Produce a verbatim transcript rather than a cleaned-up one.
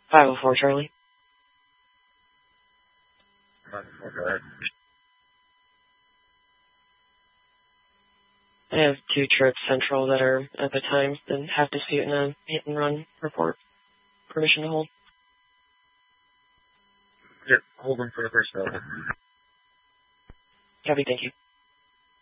five oh four Charlie. five oh four, go ahead. I have two trips central that are at the time that have dispute in a hit and run report. Permission to hold. Yep, hold them for the first available. Copy, thank you.